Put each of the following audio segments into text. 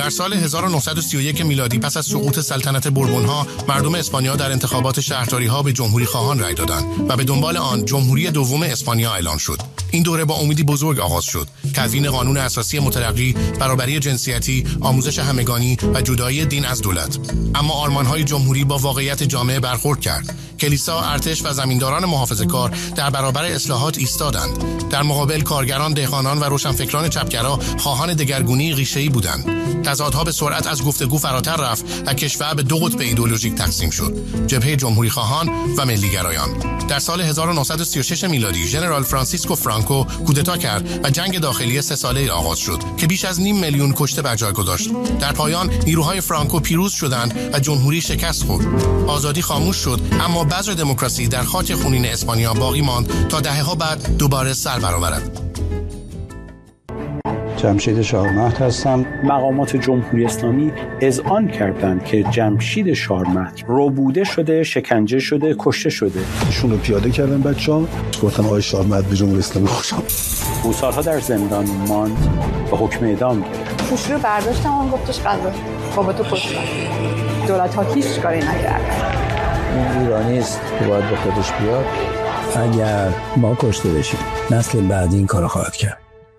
در سال 1931 میلادی پس از سقوط سلطنت بوربون‌ها، مردم اسپانیا در انتخابات شهرداری‌ها به جمهوری خواهان رأی دادند و به دنبال آن جمهوری دوم اسپانیا اعلان شد. این دوره با امیدی بزرگ آغاز شد: تدوین قانون اساسی مترقی، برابری جنسیتی، آموزش همگانی و جدایی دین از دولت. اما آرمان‌های جمهوری با واقعیت جامعه برخورد کرد. کلیسا، ارتش و زمینداران محافظه‌کار در برابر اصلاحات ایستادند. در مقابل کارگران، دهقانان و روشنفکران چپگرا خواهان دگرگونی ریشه‌ای بودند. تضادها به سرعت از گفتگو فراتر رفت و کشور به دو قطب ایدئولوژیک تقسیم شد: جبهه جمهوری خواهان و ملیگرایان. در سال 1936 میلادی ژنرال فرانسیسکو فرانکو کودتا کرد و جنگ داخلی 3 ساله آغاز شد که بیش از 5 میلیون کشته بر جای گذاشت. در پایان نیروهای فرانکو پیروز شدند و جمهوری شکست خورد. آزادی خاموش شد، اما بذر دموکراسی در خاک خونین اسپانیا باقی ماند تا دهه‌ها بعد دوباره سر برآورد. جمشید شارمهد هستم. مقامات جمهوری اسلامی اذعان کردند که جمشید شارمهد ربوده شده، شکنجه شده، کشته شده. ایشون رو پیاده کردن بچه‌ها، گفتن آقای شارمهد به جمهوری اسلامی خوشم. او سالها در زندان ماند و حکم اعدام گرفت. پوشی رو برداشتم، اون گفتش قضا بابا تو کشتن. دولت ها هیچ کاری نکردن. این ایرانی است که باید به خودش بیاد. اگر ما کشته بشیم نسل بعدی این کارو خواهد کرد.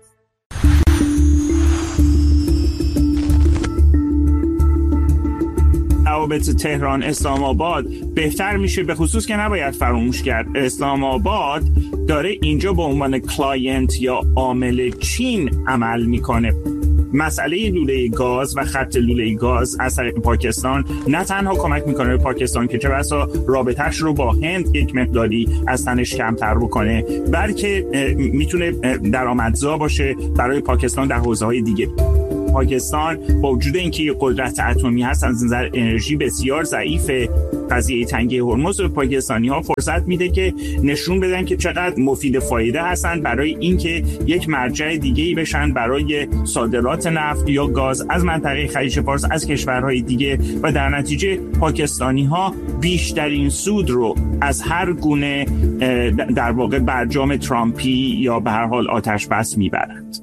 روابط تهران اسلام آباد بهتر میشه، به خصوص که نباید فراموش کرد اسلام آباد داره اینجا به عنوان کلاینت یا عامل چین عمل میکنه. مسئله لوله گاز و خط لوله گاز از طریق پاکستان نه تنها کمک میکنه به پاکستان که چه بسا رابطه‌اش رو با هند یک مقداری از تنش کمتر بکنه، بلکه میتونه درآمدزا باشه برای پاکستان در حوزه‌های دیگه. پاکستان با وجود اینکه یک قدرت اتمی هست، از نظر انرژی بسیار ضعیفه. قضیه تنگه هرمز به پاکستانی‌ها فرصت میده که نشون بدن که چقدر مفید فایده هستن برای اینکه یک مرجع دیگه‌ای بشن برای صادرات نفت یا گاز از منطقه خلیج فارس از کشورهای دیگه و در نتیجه پاکستانی‌ها بیشترین سود رو از هر گونه در واقع برجام ترامپی یا به هر حال آتش بس میبرند.